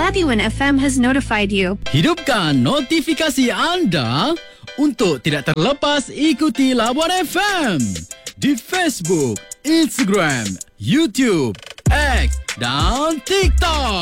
Rabi One FM has notified you. Hidupkan notifikasi anda untuk tidak terlepas ikuti Labuan FM di Facebook, Instagram, YouTube, X dan TikTok.